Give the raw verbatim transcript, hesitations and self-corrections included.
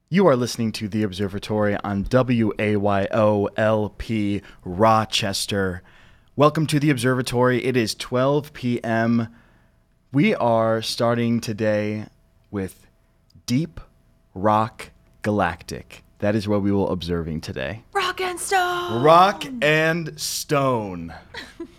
You are listening to The Observatory on W A Y O L P Rochester. Welcome to The Observatory. It is twelve p.m. We are starting today with Deep Rock Galactic. That is what we will observing today. Rock and Stone! Rock and Stone.